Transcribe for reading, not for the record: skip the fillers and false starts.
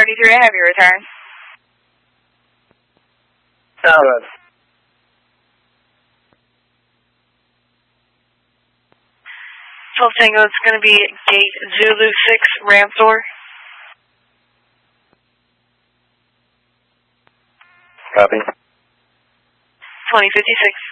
33, I have your return. Alright. Tango, it's going to be gate Zulu 6, Ramsor. Copy. 2056.